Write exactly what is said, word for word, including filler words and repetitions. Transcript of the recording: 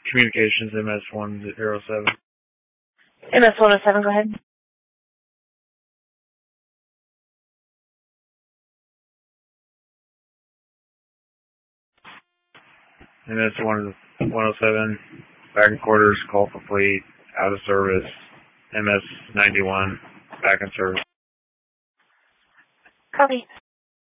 Communications, M S one zero seven. M S one oh seven, go ahead. M S one oh seven, back in quarters, call for fleet, out of service. M S ninety-one, back in service. Copy.